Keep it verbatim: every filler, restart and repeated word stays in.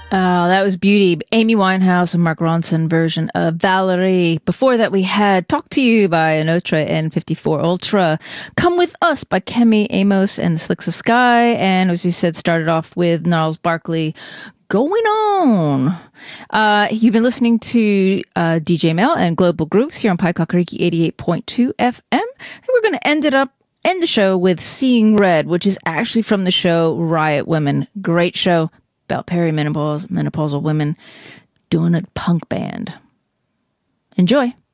Oh, that was beauty. Amy Winehouse and Mark Ronson version of Valerie. Before that, we had Talk to You by Anotra and fifty-four Ultra. Come With Us by Kemi Amos and the Slicks of Sky. And as you said, started off with Gnarls Barkley, Going On. Uh, you've been listening to uh, D J Mel and Global Grooves here on Pai Kakariki eighty-eight point two F M. And we're going to end it up, end the show with Seeing Red, which is actually from the show Riot Women. Great show about perimenopause, menopausal women doing a punk band. Enjoy.